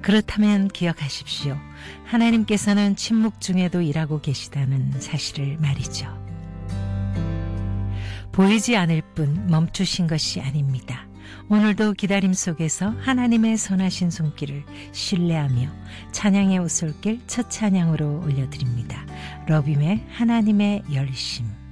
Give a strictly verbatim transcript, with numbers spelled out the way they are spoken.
그렇다면 기억하십시오. 하나님께서는 침묵 중에도 일하고 계시다는 사실을 말이죠. 보이지 않을 뿐 멈추신 것이 아닙니다. 오늘도 기다림 속에서 하나님의 선하신 손길을 신뢰하며 찬양의 오솔길 첫 찬양으로 올려드립니다. 러빔의 하나님의 열심.